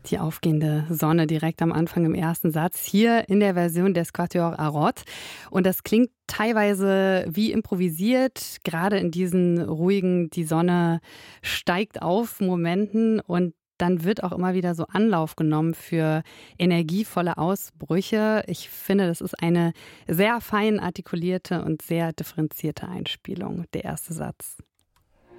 Die aufgehende Sonne direkt am Anfang im ersten Satz, hier in der Version des Quatuor Arrot. Und das klingt teilweise wie improvisiert, gerade in diesen ruhigen, die Sonne steigt auf Momenten, und dann wird auch immer wieder so Anlauf genommen für energievolle Ausbrüche. Ich finde, das ist eine sehr fein artikulierte und sehr differenzierte Einspielung, der erste Satz.